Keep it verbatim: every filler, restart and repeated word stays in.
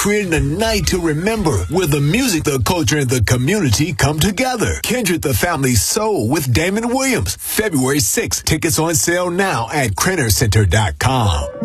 creating a night to remember where the music, the culture, and the community come together. Kindred the Family Soul with Damon Williams, February sixth. Tickets on sale now at Crenner Center dot com.